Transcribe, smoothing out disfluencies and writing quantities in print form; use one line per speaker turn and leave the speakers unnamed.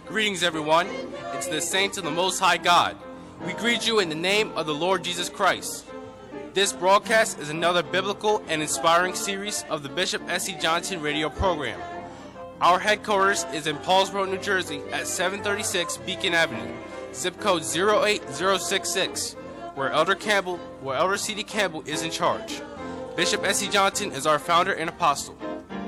Greetings, everyone. It's the saints of the Most High God. We greet you in the name of the Lord Jesus Christ. This broadcast is another biblical and inspiring series of the Bishop S.C. Johnson radio program. Our headquarters is in Paulsboro, New Jersey at 736 Beacon Avenue, zip code 08066, where Elder C.D. Campbell is in charge. Bishop S.C. Johnson is our founder and apostle.